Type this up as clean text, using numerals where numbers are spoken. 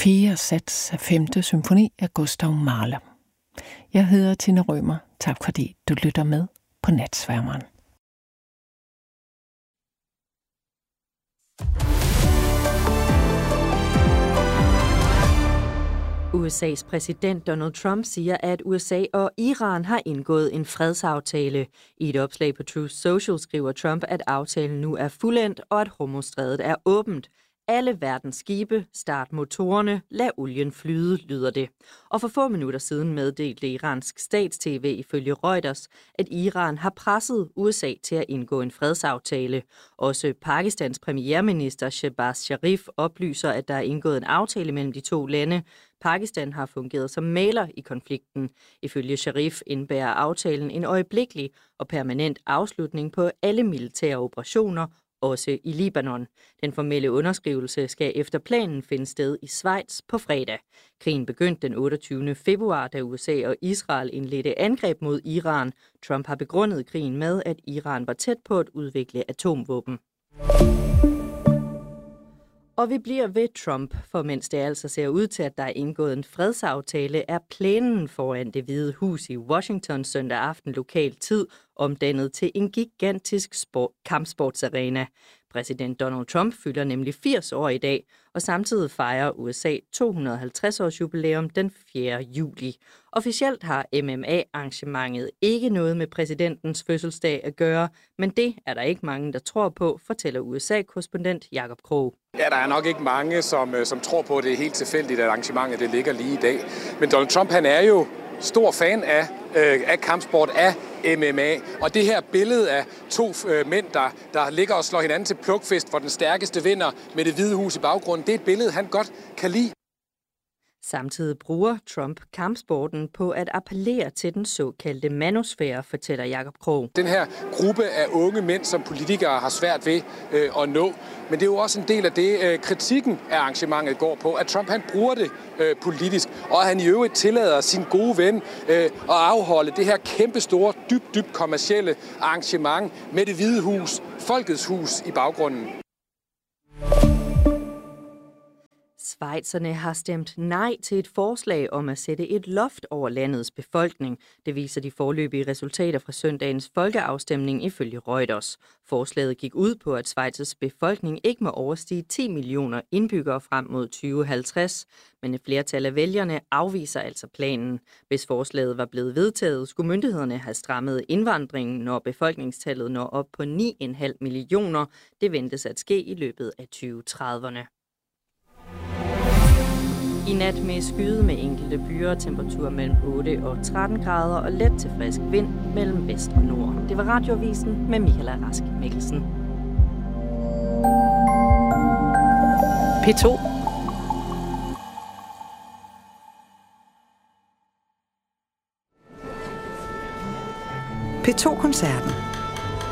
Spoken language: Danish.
4. sats af 5. symfoni af Gustav Mahler. Jeg hedder Tina Rømer. Tak fordi du lytter med på Natsværmeren. USA's præsident Donald Trump siger, at USA og Iran har indgået en fredsaftale. I et opslag på Truth Social skriver Trump, at aftalen nu er fuldendt og at Hormuzstrædet er åbent. Alle verdens skibe, start motorerne, lad olien flyde, lyder det. Og for få minutter siden meddelte iransk stats-TV ifølge Reuters, at Iran har presset USA til at indgå en fredsaftale. Også Pakistans premierminister Shehbaz Sharif oplyser, at der er indgået en aftale mellem de to lande. Pakistan har fungeret som mægler i konflikten. Ifølge Sharif indebærer aftalen en øjeblikkelig og permanent afslutning på alle militære operationer, også i Libanon. Den formelle underskrivelse skal efter planen finde sted i Schweiz på fredag. Krigen begyndte den 28. februar, da USA og Israel indledte angreb mod Iran. Trump har begrundet krigen med, at Iran var tæt på at udvikle atomvåben. Og vi bliver ved Trump, for mens det altså ser ud til, at der er indgået en fredsaftale, er plænen foran Det Hvide Hus i Washington søndag aften lokal tid omdannet til en gigantisk kampsportsarena. Præsident Donald Trump fylder nemlig 80 år i dag, og samtidig fejrer USA 250-års jubilæum den 4. juli. Officielt har MMA-arrangementet ikke noget med præsidentens fødselsdag at gøre, men det er der ikke mange, der tror på, fortæller USA-korrespondent Jakob Krog. Ja, der er nok ikke mange, som tror på, at det er helt tilfældigt, at arrangementet det ligger lige i dag. Men Donald Trump, han er jo stor fan af kampsport, af MMA. Og det her billede af to mænd, der ligger og slår hinanden til plukfest, hvor den stærkeste vinder med Det Hvide Hus i baggrunden, det er et billede, han godt kan lide. Samtidig bruger Trump kampsporten på at appellere til den såkaldte manosfære, fortæller Jakob Krog. Den her gruppe af unge mænd, som politikere har svært ved at nå, men det er jo også en del af det, kritikken af arrangementet går på, at Trump han bruger det politisk, og at han i øvrigt tillader sin gode ven at afholde det her kæmpestore, dybt kommercielle arrangement med Det Hvide Hus, Folkets Hus i baggrunden. Schweizerne har stemt nej til et forslag om at sætte et loft over landets befolkning. Det viser de foreløbige resultater fra søndagens folkeafstemning ifølge Reuters. Forslaget gik ud på, at Schweizers befolkning ikke må overstige 10 millioner indbyggere frem mod 2050, men et flertal af vælgerne afviser altså planen. Hvis forslaget var blevet vedtaget, skulle myndighederne have strammet indvandringen, når befolkningstallet når op på 9,5 millioner. Det ventes at ske i løbet af 2030'erne. I nat med skyde med enkelte byer, temperatur mellem 8 og 13 grader og let til frisk vind mellem vest og nord. Det var Radioavisen med Michaela Rask Mikkelsen. P2. P2-koncerten.